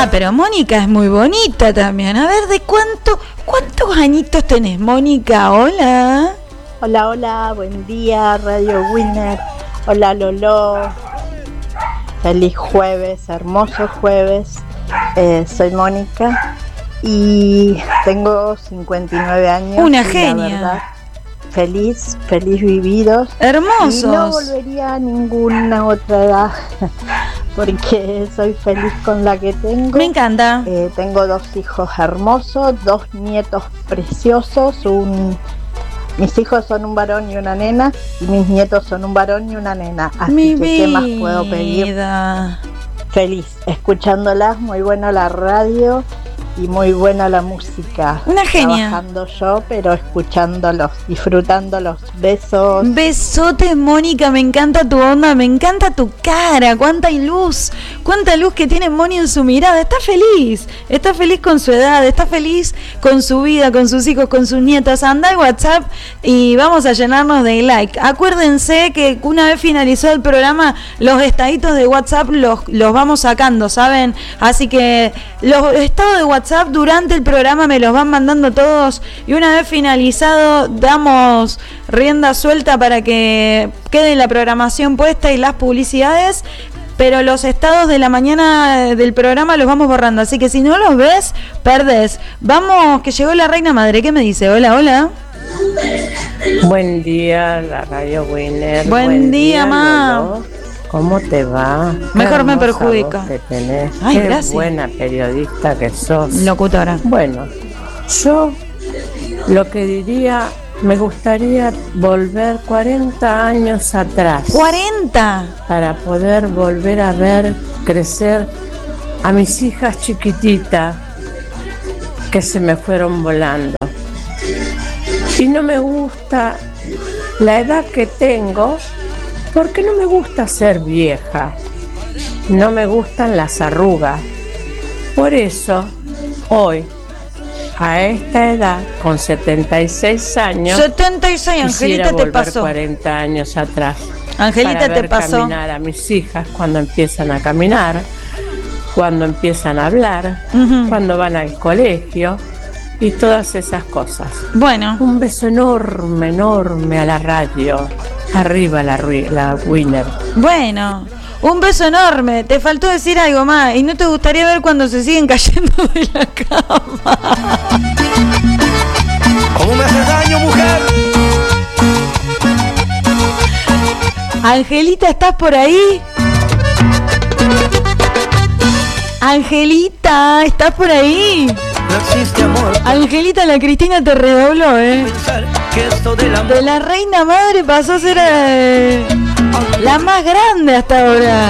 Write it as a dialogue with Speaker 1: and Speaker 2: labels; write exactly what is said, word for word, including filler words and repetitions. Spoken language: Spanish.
Speaker 1: Ah, pero Mónica es muy bonita también. A ver, ¿de cuánto, cuántos añitos tenés, Mónica? Hola.
Speaker 2: Hola, hola, buen día, Radio Winner. Hola, Lolo. Feliz jueves, hermoso jueves. Eh, soy Mónica y tengo cincuenta y nueve años.
Speaker 1: Una
Speaker 2: y
Speaker 1: genia.
Speaker 2: La verdad, feliz, feliz vividos.
Speaker 1: Hermosos.
Speaker 2: Y no volvería a ninguna otra edad porque soy feliz con la que tengo.
Speaker 1: Me encanta.
Speaker 2: Eh, tengo dos hijos hermosos, dos nietos preciosos, un... Mis hijos son un varón y una nena, y mis nietos son un varón y una nena. Así
Speaker 1: Mi
Speaker 2: que, ¿qué más puedo pedir?
Speaker 1: vida.
Speaker 2: Feliz, escuchándolas, muy buena la radio y muy buena la música.
Speaker 1: Una genia.
Speaker 2: Trabajando yo, pero escuchándolos, disfrutándolos. Besos.
Speaker 1: Besotes, Mónica, me encanta tu onda, me encanta tu cara, cuánta luz, cuánta luz que tiene Moni en su mirada. Está feliz, está feliz con su edad, está feliz con su vida, con sus hijos, con sus nietos. Anda al WhatsApp y vamos a llenarnos de like. Acuérdense que una vez finalizado el programa, los estaditos de WhatsApp los, los vamos sacando, ¿saben? Así que los estados de WhatsApp durante el programa me los van mandando todos y una vez finalizado damos rienda suelta para que quede la programación puesta y las publicidades, pero los estados de la mañana del programa los vamos borrando, así que si no los ves, perdés. Vamos, que llegó la reina madre. ¿Qué me dice? Hola, hola.
Speaker 3: Buen día, la Radio Winner.
Speaker 1: Buen, Buen día, día ma.
Speaker 3: ¿Cómo te va?
Speaker 1: Mejor me perjudica.
Speaker 3: Que tenés.
Speaker 1: Ay,
Speaker 3: Qué
Speaker 1: gracias.
Speaker 3: Buena periodista que sos.
Speaker 1: Locutora.
Speaker 3: Bueno, yo lo que diría, me gustaría volver cuarenta años atrás.
Speaker 1: ¡cuarenta!
Speaker 3: Para poder volver a ver crecer a mis hijas chiquititas que se me fueron volando. Y no me gusta la edad que tengo, porque no me gusta ser vieja, no me gustan las arrugas. Por eso, hoy, a esta edad, con setenta y seis años,
Speaker 1: setenta y seis, Angelita, te pasó.
Speaker 3: cuarenta años atrás.
Speaker 1: Angelita,
Speaker 3: para ver
Speaker 1: te pasó.
Speaker 3: Caminar a mis hijas cuando empiezan a caminar, cuando empiezan a hablar, uh-huh. cuando van al colegio y todas esas cosas.
Speaker 1: Bueno.
Speaker 3: Un beso enorme, enorme a la radio. Arriba la, la Winner.
Speaker 1: Bueno, un beso enorme. Te faltó decir algo más. ¿Y no te gustaría ver cuando se siguen cayendo de la cama?
Speaker 4: ¿Cómo me haces daño, mujer?
Speaker 1: Angelita, ¿estás por ahí? Angelita, ¿estás por ahí?
Speaker 4: No existe amor.
Speaker 1: Angelita, la Cristina te redobló, ¿eh? Que esto del amor... De la reina madre pasó a ser eh, la más grande hasta ahora.